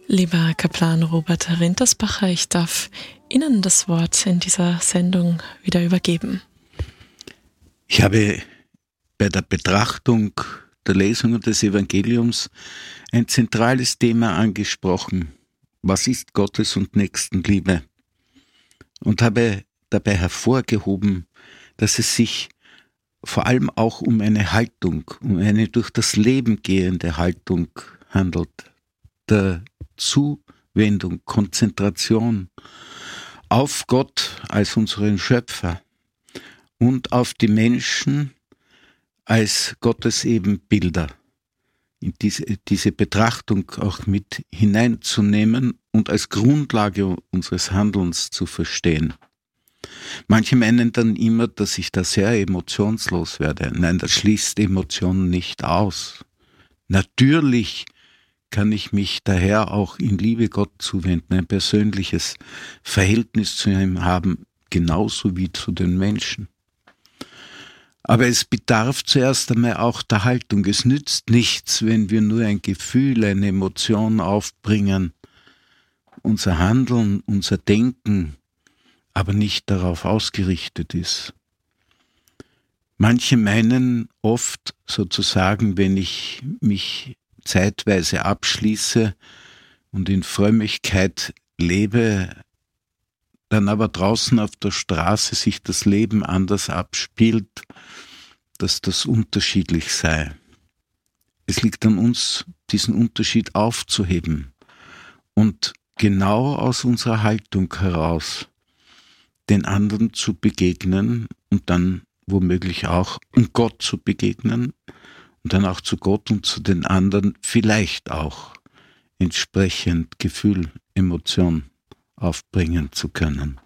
Lieber Kaplan Robert Rintersbacher, ich darf Ihnen das Wort in dieser Sendung wieder übergeben. Ich habe bei der Betrachtung der Lesungen des Evangeliums ein zentrales Thema angesprochen. Was ist Gottes und Nächstenliebe? Und habe dabei hervorgehoben, dass es sich vor allem auch um eine Haltung, um eine durch das Leben gehende Haltung handelt. Der Zuwendung, Konzentration auf Gott als unseren Schöpfer und auf die Menschen als Gottes Ebenbilder. In diese Betrachtung auch mit hineinzunehmen und als Grundlage unseres Handelns zu verstehen. Manche meinen dann immer, dass ich da sehr emotionslos werde. Nein, das schließt Emotionen nicht aus. Natürlich kann ich mich daher auch in Liebe Gott zuwenden, ein persönliches Verhältnis zu ihm haben, genauso wie zu den Menschen. Aber es bedarf zuerst einmal auch der Haltung. Es nützt nichts, wenn wir nur ein Gefühl, eine Emotion aufbringen, unser Handeln, unser Denken aber nicht darauf ausgerichtet ist. Manche meinen oft sozusagen, wenn ich mich zeitweise abschließe und in Frömmigkeit lebe, dann aber draußen auf der Straße sich das Leben anders abspielt, dass das unterschiedlich sei. Es liegt an uns, diesen Unterschied aufzuheben und genau aus unserer Haltung heraus den anderen zu begegnen und dann womöglich auch Gott zu begegnen und dann auch zu Gott und zu den anderen vielleicht auch entsprechend Gefühl, Emotion aufbringen zu können.